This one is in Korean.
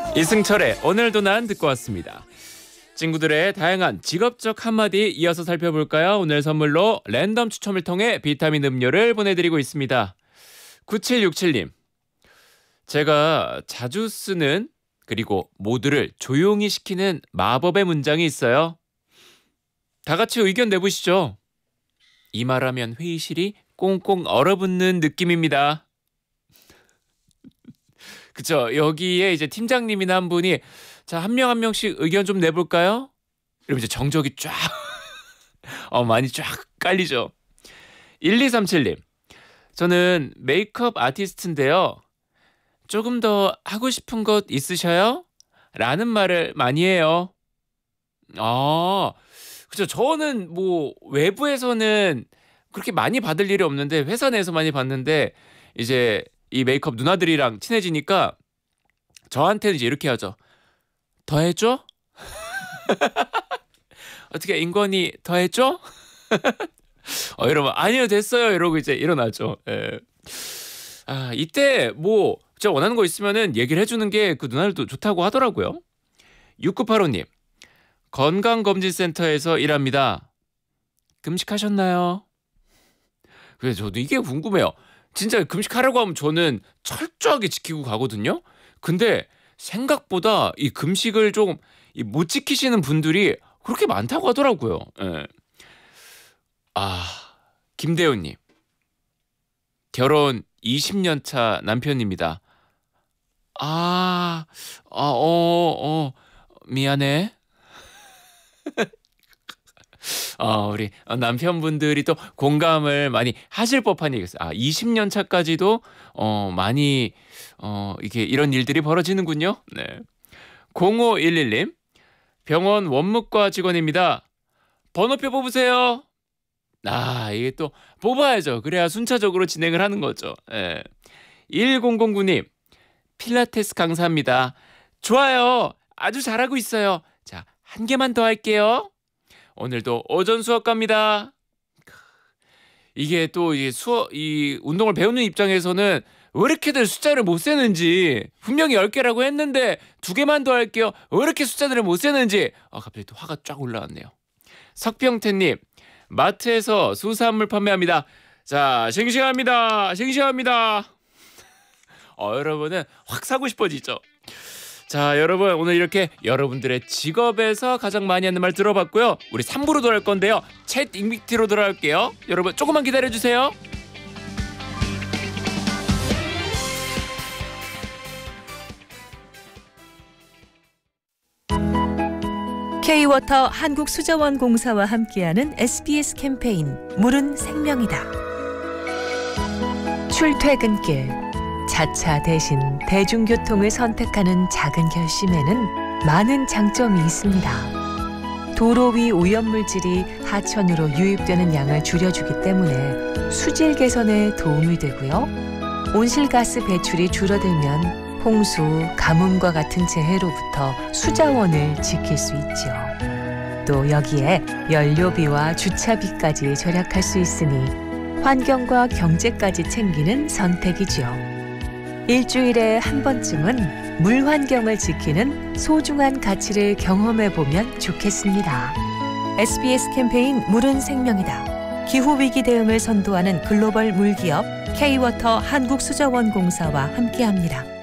이승철의 오늘도 난 듣고 왔습니다. 친구들의 다양한 직업적 한마디 이어서 살펴볼까요? 오늘 선물로 랜덤 추첨을 통해 비타민 음료를 보내드리고 있습니다. 9767님, 제가 자주 쓰는 그리고 모두를 조용히 시키는 마법의 문장이 있어요. 다 같이 의견 내보시죠. 이 말하면 회의실이 꽁꽁 얼어붙는 느낌입니다. 그쵸? 여기에 이제 팀장님이나 한 분이 자, 한 명 한 명씩 의견 좀 내볼까요? 이러면 이제 정적이 쫙 많이 쫙 깔리죠. 1237님, 저는 메이크업 아티스트인데요. 조금 더 하고 싶은 것 있으셔요? 라는 말을 많이 해요. 그죠. 저는 뭐 외부에서는 그렇게 많이 받을 일이 없는데 회사 내에서 많이 받는데 이제 이 메이크업 누나들이랑 친해지니까 저한테는 이제 이렇게 하죠. 더 해줘? 어떻게 인권이 더 해줘? 이러면 아니요 됐어요 이러고 이제 일어나죠. 예. 이때 뭐 진짜 원하는 거 있으면은 얘기를 해주는 게 그 누나들도 좋다고 하더라고요. 6985님, 건강검진센터에서 일합니다. 금식하셨나요? 그래서 저도 이게 궁금해요. 진짜 금식하라고 하면 저는 철저하게 지키고 가거든요. 근데 생각보다 이 금식을 좀 못 지키시는 분들이 그렇게 많다고 하더라고요. 예. 김대훈님, 결혼 20년 차 남편입니다. 미안해. 우리 남편분들이 또 공감을 많이 하실 법한 얘기였어요. 20년 차까지도 많이 이게 이런 일들이 벌어지는군요. 네. 0511님, 병원 원무과 직원입니다. 번호표 뽑으세요. 이게 또 뽑아야죠. 그래야 순차적으로 진행을 하는 거죠. 네. 1009님, 필라테스 강사입니다. 좋아요. 아주 잘하고 있어요. 자, 한 개만 더 할게요. 오늘도 오전 수업 갑니다. 이게 또 이 운동을 배우는 입장에서는 왜 이렇게들 숫자를 못 세는지, 분명히 10개라고 했는데 2개만 더 할게요. 왜 이렇게 숫자들을 못 세는지 갑자기 또 화가 쫙 올라왔네요. 석병태님, 마트에서 수산물 판매합니다. 자, 싱싱합니다. 싱싱합니다. 여러분은 확 사고 싶어지죠. 자, 여러분 오늘 이렇게 여러분들의 직업에서 가장 많이 하는 말 들어봤고요. 우리 3부로 돌아올 건데요. 챗 잉비티로 돌아올게요. 여러분 조금만 기다려주세요. K-워터 한국수자원공사와 함께하는 SBS 캠페인 물은 생명이다. 출퇴근길, 자차 대신 대중교통을 선택하는 작은 결심에는 많은 장점이 있습니다. 도로 위 오염물질이 하천으로 유입되는 양을 줄여주기 때문에 수질 개선에 도움이 되고요. 온실가스 배출이 줄어들면 홍수, 가뭄과 같은 재해로부터 수자원을 지킬 수 있죠. 또 여기에 연료비와 주차비까지 절약할 수 있으니 환경과 경제까지 챙기는 선택이죠. 일주일에 한 번쯤은 물 환경을 지키는 소중한 가치를 경험해보면 좋겠습니다. SBS 캠페인 물은 생명이다. 기후위기 대응을 선도하는 글로벌 물기업 K-워터 한국수자원공사와 함께합니다.